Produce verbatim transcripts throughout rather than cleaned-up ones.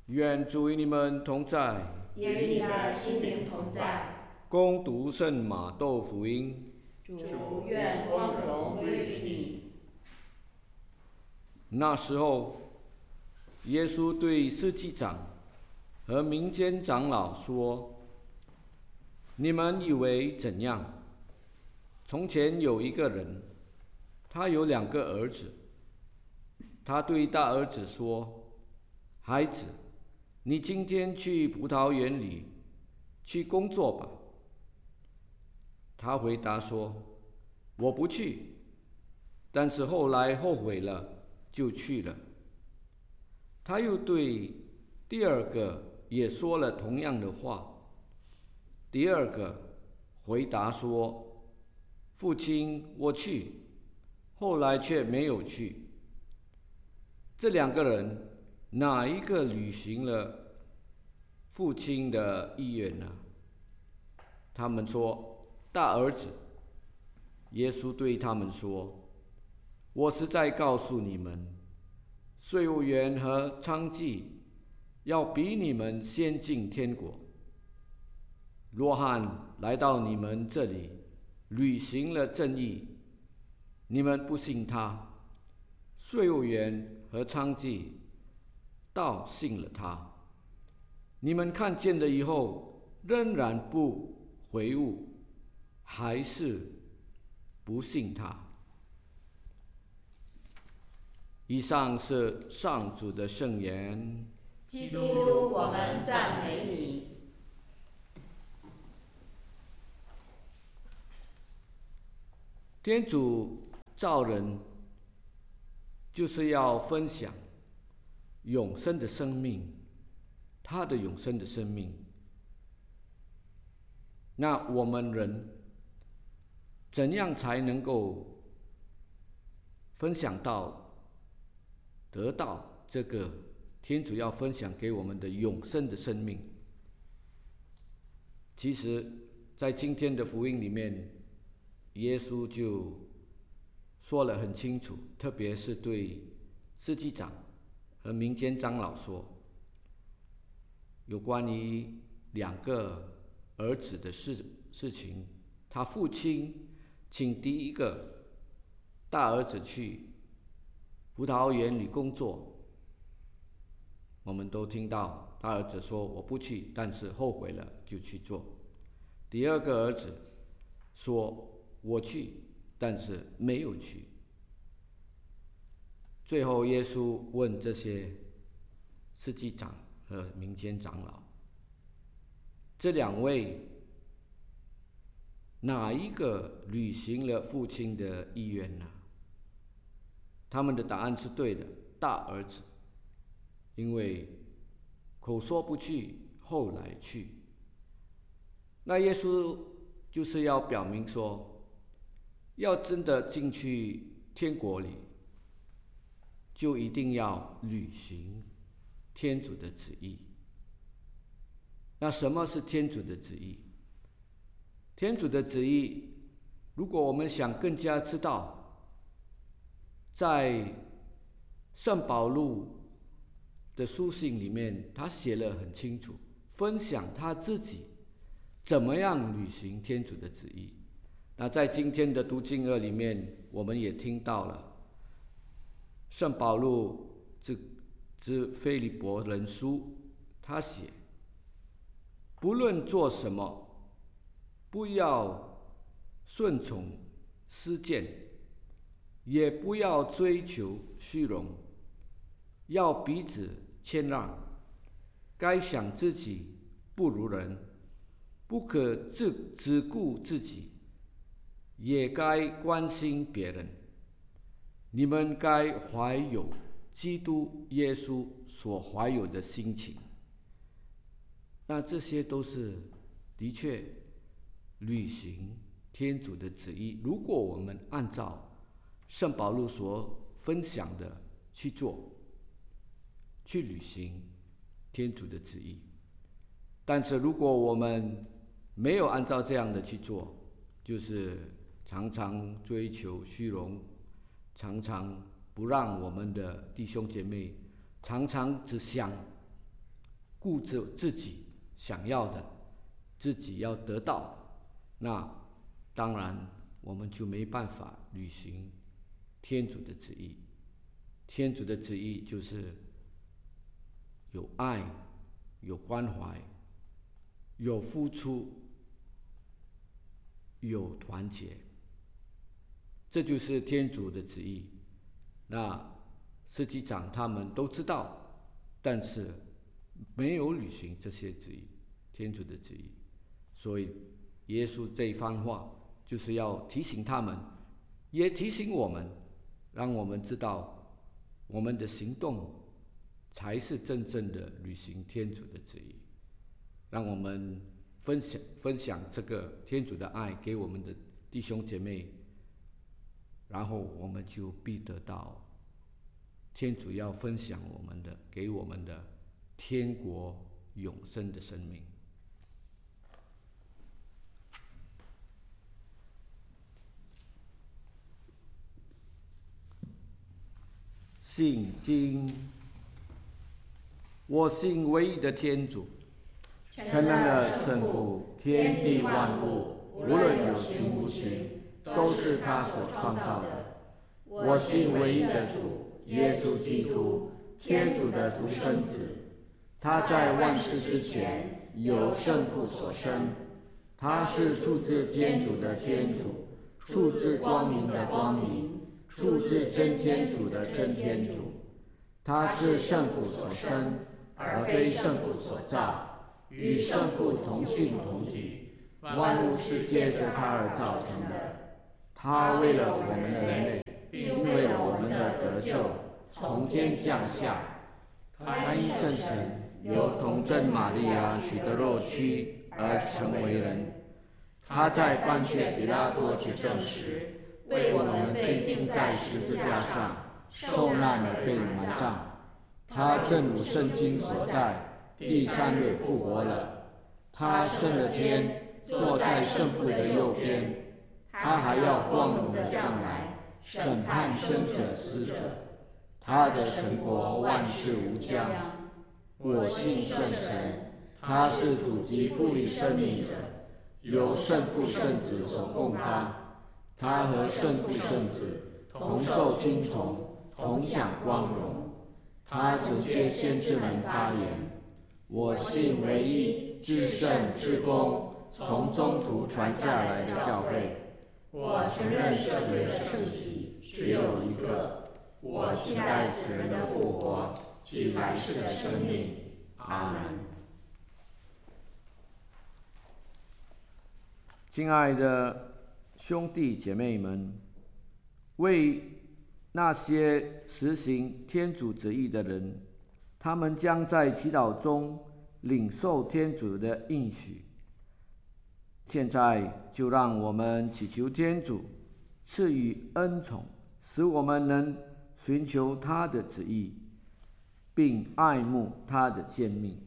愿主与你们同在， 也与你的心灵同在。 恭读圣马窦福音。 主愿光荣归于你。 那时候，耶稣对司祭长和民间长老说：“你们以为怎样？从前有一个人，他有两个儿子。他对大儿子说：‘孩子，你今天去葡萄园里去工作吧。’他回答说：‘我不去。’但是后来后悔了，就去了。他又对第二个也说了同样的话。第二个回答说：‘父亲，我去。’后来却没有去。这两个人哪一个履行了父亲的意愿呢？”他们说：“大儿子。”耶稣对他们说：“我实在告诉你们，税务员和娼妓要比你们先进天国。若翰来到你们这里，履行了正义，你们不信他；税务员和娼妓倒信了他。你们看见了以后，仍然不悔悟，还是不信他。”以上是上主的圣言。 基督，我们赞美你。 天主造人，就是要分享永生的生命，他的永生的生命。那我们人怎样才能够分享到、得到这个天主要分享给我们的永生的生命？其实，在今天的福音里面，耶稣就说了很清楚，特别是对司祭长和民间长老说，有关于两个儿子的事事情。他父亲请第一个大儿子去葡萄园里工作，我们都听到大儿子说我不去，但是后悔了就去做。第二个儿子说我去，但是没有去。最后耶稣问这些司祭长和民间长老，这两位哪一个履行了父亲的意愿呢？他们的答案是对的，大儿子，因为口说不去，后来去。那耶稣就是要表明说，要真的进去天国里，就一定要履行天主的旨意。那什么是天主的旨意？天主的旨意，如果我们想更加知道，在圣保禄的书信里面，他写了很清楚，分享他自己怎么样履行天主的旨意。那在今天的读经二里面，我们也听到了圣保禄之之腓立伯人书，他写：不论做什么，不要顺从私见，也不要追求虚荣，要彼此谦让，该想自己不如人，不可只只顾自己，也该关心别人。你们该怀有基督耶稣所怀有的心情。那这些都是的确履行天主的旨意。如果我们按照圣保禄所分享的去做，去履行天主的旨意。但是如果我们没有按照这样的去做，就是常常追求虚荣，常常不让我们的弟兄姐妹，常常只想顾着自己想要的，自己要得到的，那当然我们就没办法履行天主的旨意。天主的旨意就是有爱，有关怀，有付出，有团结，这就是天主的旨意。那司机长他们都知道，但是没有履行这些旨意，天主的旨意。所以耶稣这一番话就是要提醒他们，也提醒我们，让我们知道我们的行动才是真正的履行天主的旨意。让我们分享分享这个天主的爱给我们的弟兄姐妹，然后我们就必得到天主要分享我们的给我们的天国永生的生命。信经，我信唯一的天主，承认了圣父，天地万物，无论有形无形，都是他所创造的。我信唯一的主耶稣基督，天主的独生子，他在万事之前由圣父所生，他是出自天主的天主，出自光明的光明，出自真天主的真天主。他是圣父所生，而非圣父所造，与圣父同性同体，万物是借着他而造成的。他为了我们的人类，并为了我们的得救，从天降下。他因圣神由童贞玛利亚取得肉躯而成为人。他在半却彼拉多执政时，为我们被钉在十字架上，受难而被埋葬。他正如圣经所在，第三日复活了。他升了天，坐在圣父的右边。他还要光荣的将来，审判生者死者。他的神国万事无疆。我信圣神，他是主及赋予生命者，由圣父圣子所共发。他和圣父圣子同受亲从，同享光荣。他直接先知人发言：我信唯一至圣至公，从中途传下来的教会。我承认圣罪的圣洗只有一个。我期待死人的复活及来世的生命。阿门。亲爱的兄弟姐妹们，为那些实行天主旨意的人，他们将在祈祷中领受天主的应许。现在就让我们祈求天主赐予恩宠，使我们能寻求他的旨意，并爱慕他的诫命。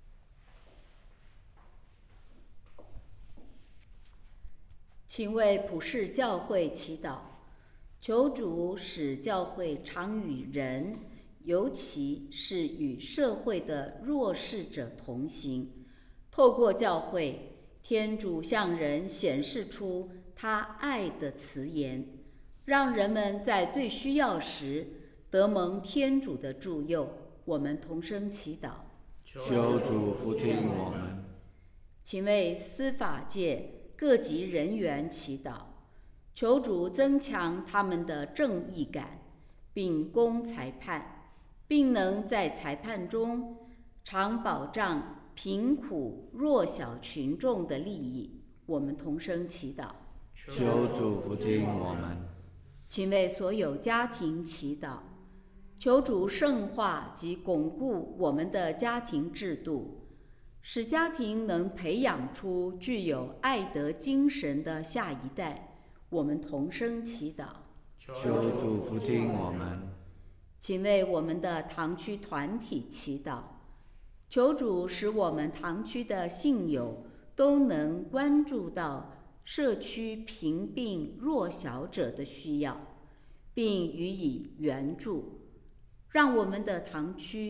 请为普世教会祈祷，求主使教会常与人，尤其是与社会的弱势者同行。透过教会，天主向人显示出他爱的慈言，让人们在最需要时得蒙天主的助佑。我们同声祈祷， 求主俯听我们。 请为司法界各级人员祈祷，求主增强他们的正义感，秉公裁判，并能在裁判中常保障贫苦弱小群众的利益。我们同声祈祷， 求主俯听我们。 请为所有家庭祈祷，求主圣化及巩固我们的家庭制度，使家庭能培养出具有爱德精神的下一代。我们同声祈祷， 求主俯听我们。 请为我们的堂区团体祈祷，求主使我们堂区的信友都能关注到社区贫病弱小者的需要，并予以援助，让我们的堂区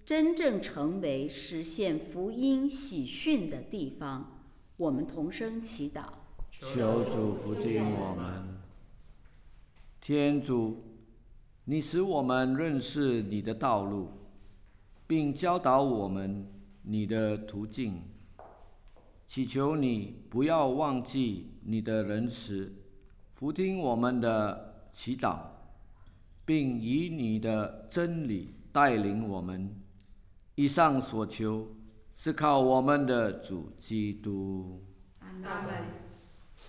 真正成为实现福音喜讯的地方。我们同声祈祷。 求主福听我们。天主，你使我们认识你的道路，并教导我们你的途径。祈求你不要忘记你的仁慈，福听我们的祈祷，并以你的真理带领我们。以上所求是靠我们的主基督。 阿们。